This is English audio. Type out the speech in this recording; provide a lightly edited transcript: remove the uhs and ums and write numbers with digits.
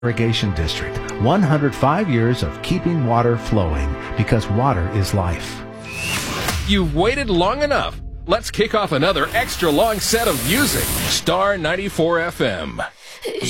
Irrigation District. 105 years of keeping water flowing, because water is life. You've waited long enough. Let's kick off another extra long set of music. Star 94 FM.